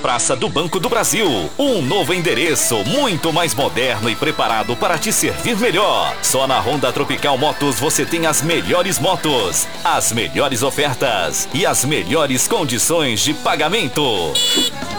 Praça do Banco do Brasil. Um novo endereço, muito mais moderno e preparado para te servir melhor. Só na Honda Tropical Motos você tem as melhores motos, as melhores ofertas e as melhores condições de pagamento.